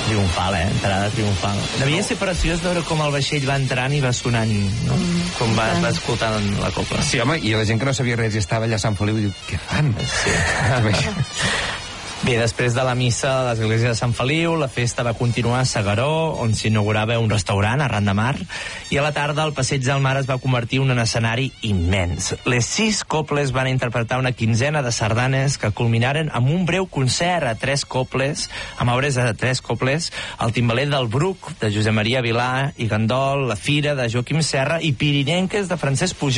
Triomfal, entrada triomfal. Devia ser preciós veure com el vaixell va entrant i va sonant, no? Com va escoltant la copla. Sí, home, i la gent que no sabia res i estava allà a Sant Feliu i diu, què fan? Sí. Bé, després de la missa a l'església de Sant Feliu, la festa va continuar a S'Agaró, on s'inaugurava un restaurant arran de mar, i a la tarda el Passeig del Mar es va convertir en un escenari immens. Les 6 cobles van interpretar una quinzena de sardanes que culminaren amb un breu concert a 3 cobles, amb obres de 3 cobles, el timbaler del Bruc, de Josep Maria Vilà i Gandol, la Fira, de Joaquim Serra, i Pirinenques, de Francesc Pujol.